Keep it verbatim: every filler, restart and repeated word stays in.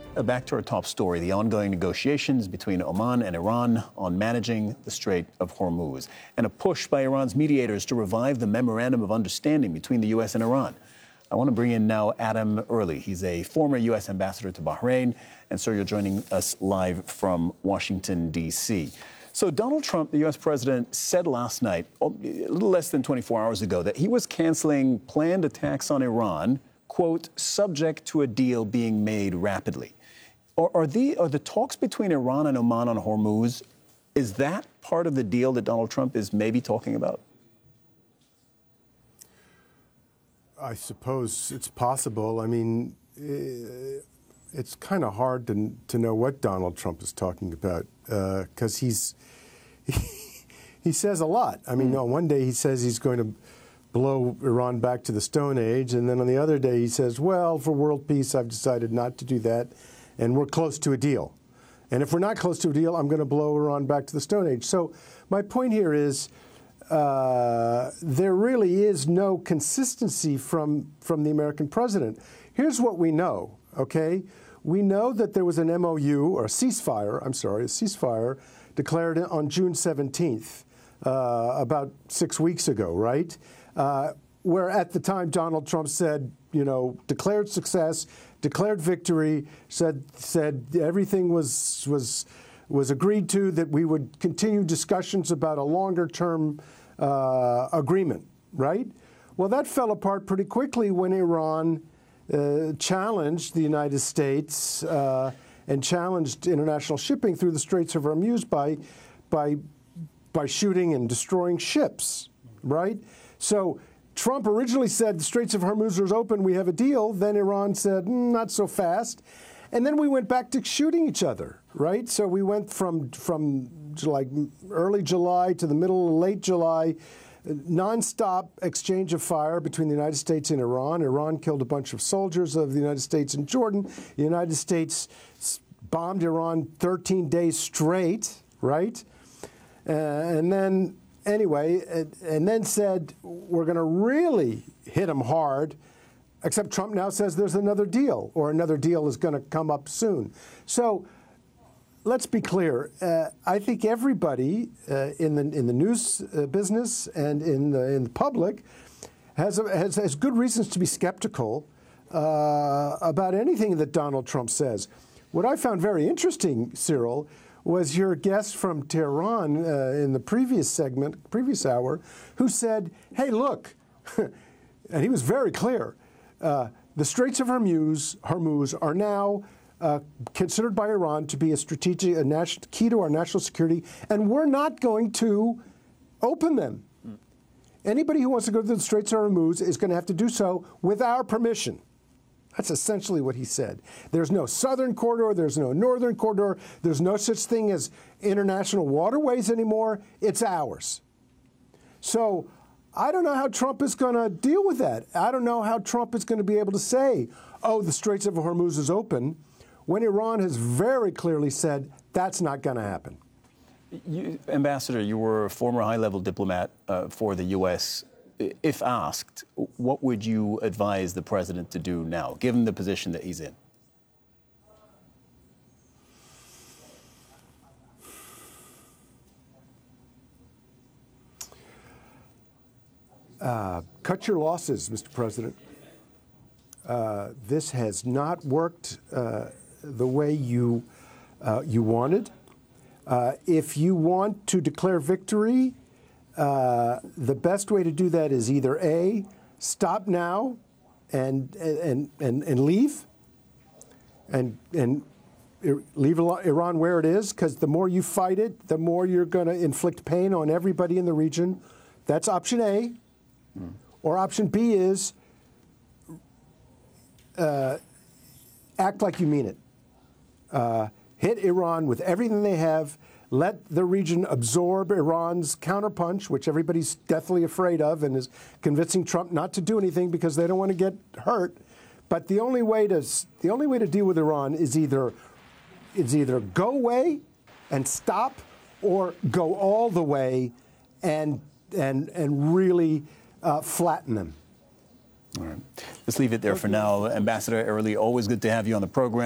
Uh, back to our top story, the ongoing negotiations between Oman and Iran on managing the Strait of Hormuz, and a push by Iran's mediators to revive the memorandum of understanding between the U S and Iran. I want to bring in now Adam Early. He's a former U S ambassador to Bahrain. And sir, you're joining us live from Washington, D C. So Donald Trump, the U S president, said last night, a little less than twenty-four hours ago, that he was canceling planned attacks on Iran, quote, subject to a deal being made rapidly. Are, are, the, are the talks between Iran and Oman on Hormuz, is that part of the deal that Donald Trump is maybe talking about? I suppose it's possible. I mean, it's kind of hard to, to know what Donald Trump is talking about because uh, he's he, he says a lot. I mean, mm. on one day he says he's going to blow Iran back to the Stone Age, and then on the other day he says, well, for world peace, I've decided not to do that, and we're close to a deal. And if we're not close to a deal, I'm going to blow Iran back to the Stone Age. So my point here is, Uh, there really is no consistency from, from the American president. Here's what we know, okay? We know that there was an M O U, or a ceasefire, I'm sorry, a ceasefire declared on June seventeenth, uh, about six weeks ago, right? Uh, where at the time Donald Trump said, you know, declared success, declared victory, said said everything was was was agreed to, that we would continue discussions about a longer-term Uh, agreement, right? Well, that fell apart pretty quickly when Iran uh, challenged the United States uh, and challenged international shipping through the Straits of Hormuz by, by, by shooting and destroying ships, right? So Trump originally said the Straits of Hormuz was open, we have a deal. Then Iran said, mm, not so fast. And then we went back to shooting each other, right? So we went from from like early July to the middle of late July, nonstop exchange of fire between the United States and Iran. Iran killed a bunch of soldiers of the United States in Jordan. The United States bombed Iran thirteen days straight, right? Uh, and then, anyway, and, and then said, we're going to really hit them hard. Except Trump now says there's another deal, or another deal is going to come up soon. So let's be clear. Uh, I think everybody uh, in the in the news uh, business and in the in the public has, a, has has good reasons to be skeptical uh, about anything that Donald Trump says. What I found very interesting, Cyril, was your guest from Tehran uh, in the previous segment, previous hour, who said, "Hey, look," and he was very clear. Uh, the Straits of Hormuz, Hormuz are now uh, considered by Iran to be a strategic, a national, key to our national security, and we're not going to open them. Mm. Anybody who wants to go to the Straits of Hormuz is going to have to do so with our permission. That's essentially what he said. There's no southern corridor, there's no northern corridor, there's no such thing as international waterways anymore. It's ours. So I don't know how Trump is going to deal with that. I don't know how Trump is going to be able to say, oh, the Straits of Hormuz is open, when Iran has very clearly said that's not going to happen. You, Ambassador, you were a former high-level diplomat uh, for the U S. If asked, what would you advise the president to do now, given the position that he's in? Uh, cut your losses, Mister President. Uh, this has not worked uh, the way you uh, you wanted. Uh, if you want to declare victory, uh, the best way to do that is either A, stop now and and and, and leave, and and leave Iran where it is, because the more you fight it, the more you're going to inflict pain on everybody in the region. That's option A. Mm. Or option B is uh, act like you mean it. Uh, hit Iran with everything they have. Let the region absorb Iran's counterpunch, which everybody's deathly afraid of and is convincing Trump not to do anything because they don't want to get hurt. But the only way to the only way to deal with Iran is either is either go away and stop, or go all the way and and and really uh, flatten them. All right. Let's leave it there for now. Ambassador Early, always good to have you on the program.